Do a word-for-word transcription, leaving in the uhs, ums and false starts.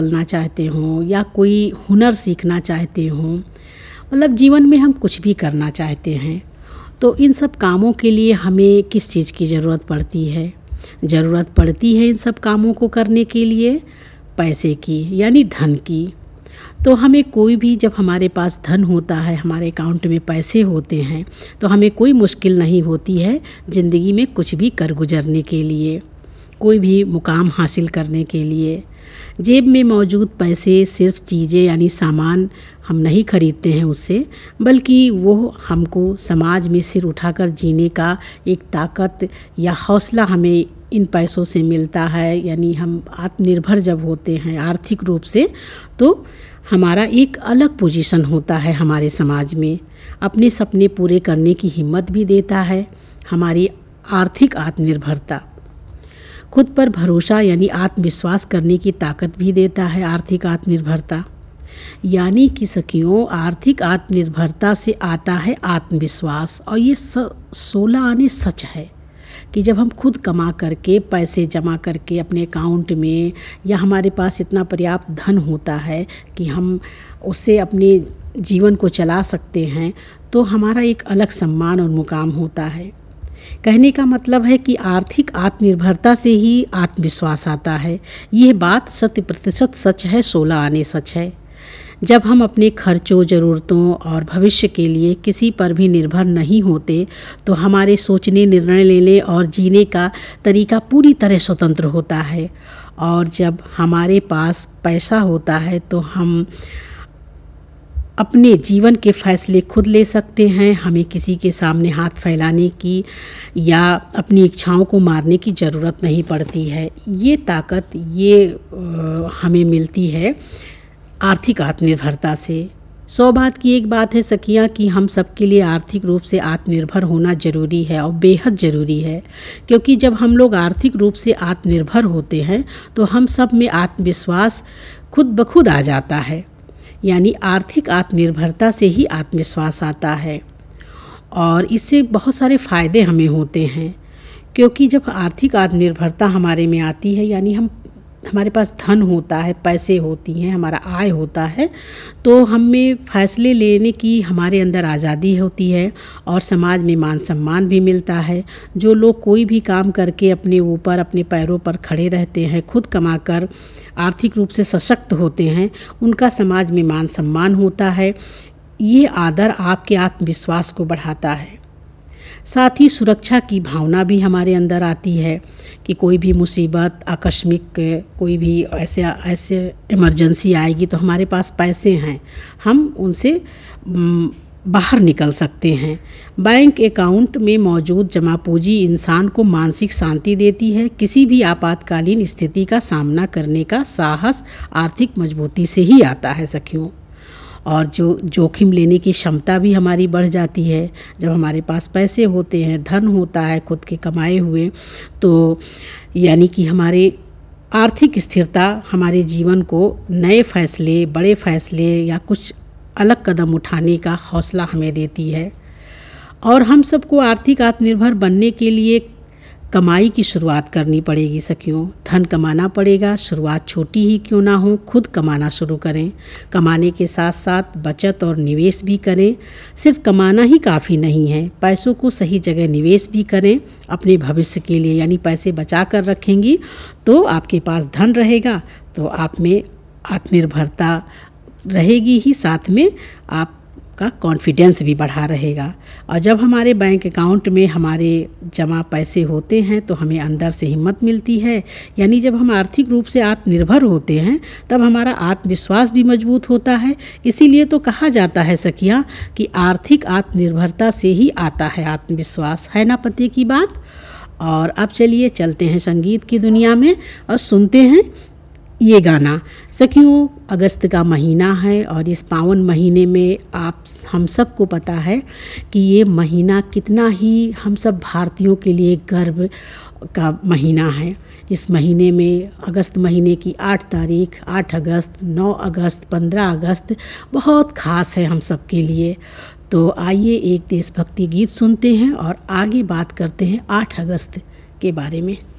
निकलना चाहते हों या कोई हुनर सीखना चाहते हों, मतलब जीवन में हम कुछ भी करना चाहते हैं, तो इन सब कामों के लिए हमें किस चीज़ की ज़रूरत पड़ती है? ज़रूरत पड़ती है इन सब कामों को करने के लिए पैसे की, यानी धन की। तो हमें कोई भी, जब हमारे पास धन होता है, हमारे अकाउंट में पैसे होते हैं, तो हमें कोई मुश्किल नहीं होती है ज़िंदगी में कुछ भी कर गुजरने के लिए, कोई भी मुकाम हासिल करने के लिए। जेब में मौजूद पैसे सिर्फ चीज़ें यानी सामान हम नहीं खरीदते हैं उससे, बल्कि वो हमको समाज में सिर उठाकर जीने का एक ताकत या हौसला हमें इन पैसों से मिलता है। यानी हम आत्मनिर्भर जब होते हैं आर्थिक रूप से, तो हमारा एक अलग पोजीशन होता है हमारे समाज में। अपने सपने पूरे करने की हिम्मत भी देता है हमारी आर्थिक आत्मनिर्भरता। खुद पर भरोसा यानी आत्मविश्वास करने की ताकत भी देता है आर्थिक आत्मनिर्भरता। यानी कि सखियों, आर्थिक आत्मनिर्भरता से आता है आत्मविश्वास। और ये सोलह आने सच है कि जब हम खुद कमा करके पैसे जमा करके अपने अकाउंट में, या हमारे पास इतना पर्याप्त धन होता है कि हम उससे अपने जीवन को चला सकते हैं, तो हमारा एक अलग सम्मान और मुकाम होता है। कहने का मतलब है कि आर्थिक आत्मनिर्भरता से ही आत्मविश्वास आता है। यह बात शत प्रतिशत सच है, सोलह आने सच है। जब हम अपने खर्चों, ज़रूरतों और भविष्य के लिए किसी पर भी निर्भर नहीं होते, तो हमारे सोचने, निर्णय लेने और जीने का तरीका पूरी तरह स्वतंत्र होता है। और जब हमारे पास पैसा होता है तो हम अपने जीवन के फैसले खुद ले सकते हैं। हमें किसी के सामने हाथ फैलाने की या अपनी इच्छाओं को मारने की ज़रूरत नहीं पड़ती है। ये ताकत ये आ, हमें मिलती है आर्थिक आत्मनिर्भरता से। सौ बात की एक बात है सखियाँ कि हम सबके लिए आर्थिक रूप से आत्मनिर्भर होना ज़रूरी है और बेहद ज़रूरी है, क्योंकि जब हम लोग आर्थिक रूप से आत्मनिर्भर होते हैं तो हम सब में आत्मविश्वास खुद ब खुद आ जाता है। यानी आर्थिक आत्मनिर्भरता से ही आत्मविश्वास आता है और इससे बहुत सारे फ़ायदे हमें होते हैं। क्योंकि जब आर्थिक आत्मनिर्भरता हमारे में आती है, यानी हम हमारे पास धन होता है, पैसे होती हैं, हमारा आय होता है, तो हमें फैसले लेने की हमारे अंदर आज़ादी होती है और समाज में मान सम्मान भी मिलता है। जो लोग कोई भी काम करके अपने ऊपर, अपने पैरों पर खड़े रहते हैं, खुद कमाकर आर्थिक रूप से सशक्त होते हैं, उनका समाज में मान सम्मान होता है। ये आदर आपके आत्मविश्वास को बढ़ाता है। साथ ही सुरक्षा की भावना भी हमारे अंदर आती है कि कोई भी मुसीबत, आकस्मिक कोई भी ऐसे ऐसे इमरजेंसी आएगी तो हमारे पास पैसे हैं, हम उनसे बाहर निकल सकते हैं। बैंक अकाउंट में मौजूद जमा पूंजी इंसान को मानसिक शांति देती है। किसी भी आपातकालीन स्थिति का सामना करने का साहस आर्थिक मजबूती से ही आता है सखियों। और जो जोखिम लेने की क्षमता भी हमारी बढ़ जाती है। जब हमारे पास पैसे होते हैं, धन होता है खुद के कमाए हुए, तो यानी कि हमारे आर्थिक स्थिरता हमारे जीवन को नए फैसले, बड़े फैसले या कुछ अलग कदम उठाने का हौसला हमें देती है। और हम सबको आर्थिक आत्मनिर्भर बनने के लिए कमाई की शुरुआत करनी पड़ेगी सखियों। धन कमाना पड़ेगा, शुरुआत छोटी ही क्यों ना हो, खुद कमाना शुरू करें। कमाने के साथ साथ बचत और निवेश भी करें। सिर्फ कमाना ही काफ़ी नहीं है, पैसों को सही जगह निवेश भी करें अपने भविष्य के लिए। यानी पैसे बचा कर रखेंगी तो आपके पास धन रहेगा, तो आप में आत्मनिर्भरता रहेगी ही, साथ में आप का कॉन्फिडेंस भी बढ़ा रहेगा। और जब हमारे बैंक अकाउंट में हमारे जमा पैसे होते हैं तो हमें अंदर से हिम्मत मिलती है। यानी जब हम आर्थिक रूप से आत्मनिर्भर होते हैं तब हमारा आत्मविश्वास भी मजबूत होता है। इसीलिए तो कहा जाता है सखियाँ कि आर्थिक आत्मनिर्भरता से ही आता है आत्मविश्वास। है ना पते की बात। और अब चलिए चलते हैं संगीत की दुनिया में और सुनते हैं ये गाना। सखियों, अगस्त का महीना है और इस पावन महीने में आप हम सबको पता है कि ये महीना कितना ही हम सब भारतीयों के लिए गर्व का महीना है। इस महीने में अगस्त महीने की आठ तारीख, आठ अगस्त, नौ अगस्त, पंद्रह अगस्त बहुत ख़ास है हम सब के लिए। तो आइए एक देशभक्ति गीत सुनते हैं और आगे बात करते हैं आठ अगस्त के बारे में।